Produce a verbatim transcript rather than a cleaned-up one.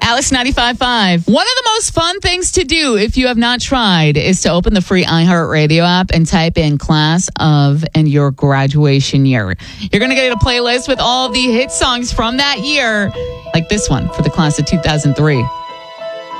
Alice ninety-five point five. One of the most fun things to do if you have not tried is to open the free iHeartRadio app and type in class of and your graduation year. You're going to get a playlist with all the hit songs from that year, like this one for the class of two thousand three.